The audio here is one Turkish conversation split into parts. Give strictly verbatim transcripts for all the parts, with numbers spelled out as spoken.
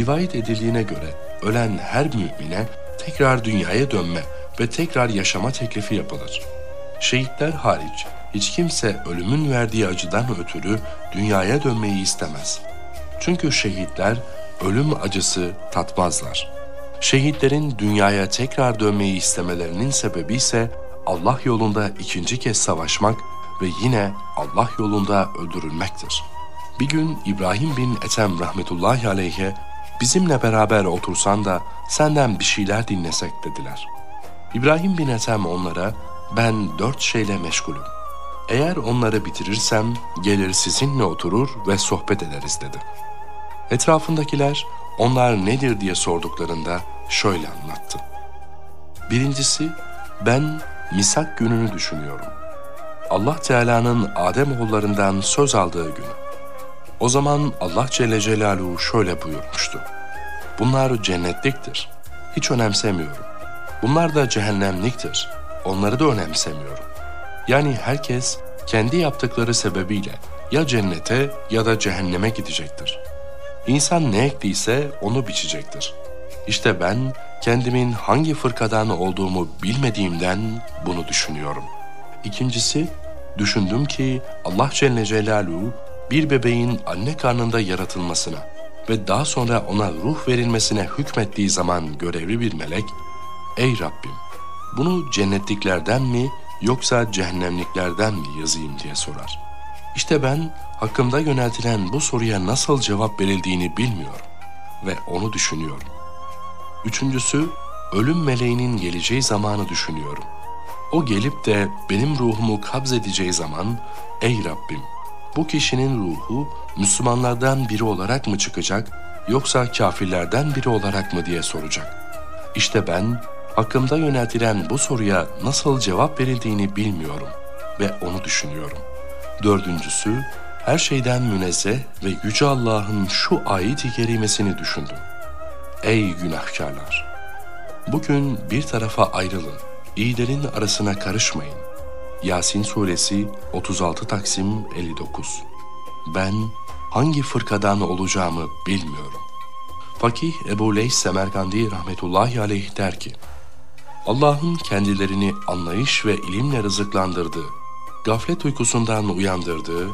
Rivayet edildiğine göre ölen her mümine tekrar dünyaya dönme ve tekrar yaşama teklifi yapılır. Şehitler hariç hiç kimse ölümün verdiği acıdan ötürü dünyaya dönmeyi istemez. Çünkü şehitler ölüm acısı tatmazlar. Şehitlerin dünyaya tekrar dönmeyi istemelerinin sebebi ise Allah yolunda ikinci kez savaşmak ve yine Allah yolunda öldürülmektir. Bir gün İbrahim bin Ethem rahmetullahi aleyhe bizimle beraber otursan da senden bir şeyler dinlesek dediler. İbrahim bin Ethem onlara ben dört şeyle meşgulüm. Eğer onları bitirirsem gelir sizinle oturur ve sohbet ederiz dedi. Etrafındakiler onlar nedir diye sorduklarında şöyle anlattı. Birincisi ben misak gününü düşünüyorum. Allah Teala'nın Ademoğullarından söz aldığı günü. O zaman Allah Celle Celaluhu şöyle buyurmuştu. Bunlar cennetliktir. Hiç önemsemiyorum. Bunlar da cehennemliktir. Onları da önemsemiyorum. Yani herkes kendi yaptıkları sebebiyle ya cennete ya da cehenneme gidecektir. İnsan ne ektiyse onu biçecektir. İşte ben kendimin hangi fırkadan olduğumu bilmediğimden bunu düşünüyorum. İkincisi, düşündüm ki Allah Celle Celaluhu bir bebeğin anne karnında yaratılmasına ve daha sonra ona ruh verilmesine hükmettiği zaman görevli bir melek, ''Ey Rabbim, bunu cennetliklerden mi yoksa cehennemliklerden mi yazayım?'' diye sorar. İşte ben hakkımda yöneltilen bu soruya nasıl cevap verildiğini bilmiyorum ve onu düşünüyorum. Üçüncüsü, ölüm meleğinin geleceği zamanı düşünüyorum. O gelip de benim ruhumu kabzedeceği zaman, ''Ey Rabbim, bu kişinin ruhu Müslümanlardan biri olarak mı çıkacak yoksa kafirlerden biri olarak mı?'' diye soracak. İşte ben hakkımda yöneltilen bu soruya nasıl cevap verildiğini bilmiyorum ve onu düşünüyorum. Dördüncüsü, her şeyden münezzeh ve Yüce Allah'ın şu ayet-i kerimesini düşündüm. Ey günahkarlar! Bugün bir tarafa ayrılın, iyilerin arasına karışmayın. Yasin Suresi otuz altı Taksim elli dokuz. Ben hangi fırkadan olacağımı bilmiyorum. Fakih Ebu Leys Semerkandi rahmetullahi aleyh der ki, Allah'ın kendilerini anlayış ve ilimle rızıklandırdığı, gaflet uykusundan uyandırdığı,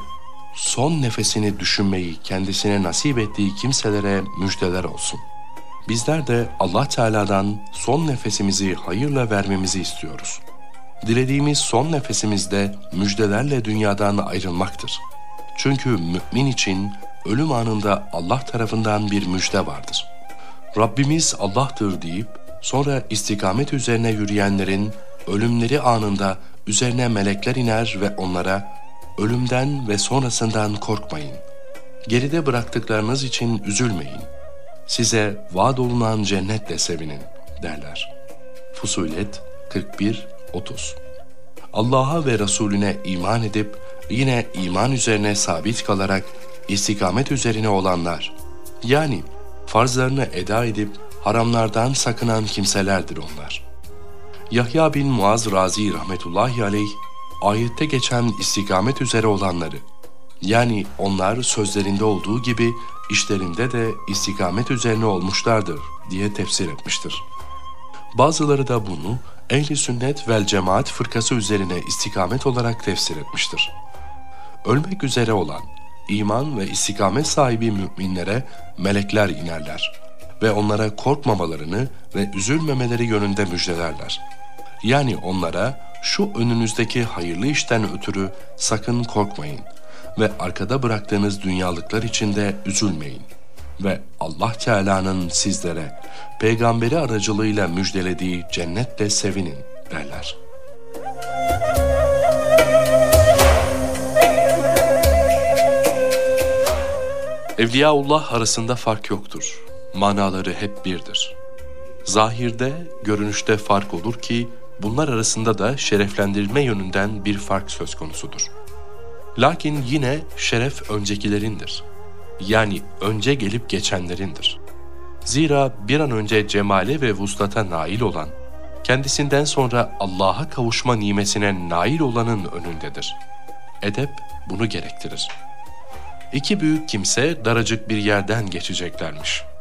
son nefesini düşünmeyi kendisine nasip ettiği kimselere müjdeler olsun. Bizler de Allah Teala'dan son nefesimizi hayırla vermemizi istiyoruz. Dilediğimiz son nefesimizde müjdelerle dünyadan ayrılmaktır. Çünkü mümin için ölüm anında Allah tarafından bir müjde vardır. Rabbimiz Allah'tır deyip sonra istikamet üzerine yürüyenlerin ölümleri anında üzerine melekler iner ve onlara ölümden ve sonrasından korkmayın. Geride bıraktıklarınız için üzülmeyin. Size vaad olunan cennetle sevinin derler. Fusilet kırk bir otuz. Allah'a ve Resulüne iman edip yine iman üzerine sabit kalarak istikamet üzerine olanlar, yani farzlarını eda edip haramlardan sakınan kimselerdir onlar. Yahya bin Muaz Razi rahmetullahi aleyh, ayette geçen istikamet üzere olanları, yani onlar sözlerinde olduğu gibi işlerinde de istikamet üzerine olmuşlardır diye tefsir etmiştir. Bazıları da bunu Ehl-i Sünnet vel Cemaat fırkası üzerine istikamet olarak tefsir etmiştir. Ölmek üzere olan, iman ve istikamet sahibi müminlere melekler inerler ve onlara korkmamalarını ve üzülmemeleri yönünde müjdelerler. Yani onlara şu önünüzdeki hayırlı işten ötürü sakın korkmayın ve arkada bıraktığınız dünyalıklar içinde üzülmeyin ve Allah Teala'nın sizlere peygamberi aracılığıyla müjdelediği cennetle sevinin derler. Evliyaullah arasında fark yoktur. Manaları hep birdir. Zahirde, görünüşte fark olur ki bunlar arasında da şereflendirme yönünden bir fark söz konusudur. Lakin yine şeref öncekilerindir. Yani önce gelip geçenlerindir. Zira bir an önce cemale ve vuslata nail olan, kendisinden sonra Allah'a kavuşma nimesine nail olanın önündedir. Edep bunu gerektirir. İki büyük kimse daracık bir yerden geçeceklermiş.